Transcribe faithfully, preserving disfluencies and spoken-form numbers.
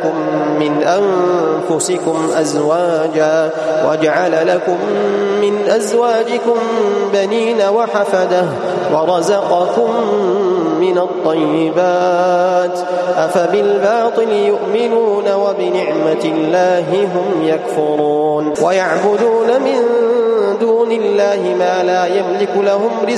لكم من أنفسكم أزواجا وجعل لكم من أزواجكم بنين وحفدة ورزقكم من الطيبات أفبالباطل يؤمنون وبنعمة الله هم يكفرون ويعبدون من دون الله ما لا يملك لهم رزقا